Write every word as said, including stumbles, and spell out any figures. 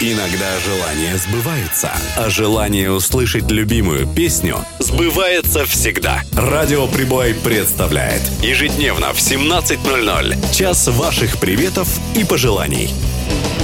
Иногда желания сбываются, а желание услышать любимую песню сбывается всегда. Радио Прибой представляет ежедневно в семнадцать ноль ноль час ваших приветов и пожеланий.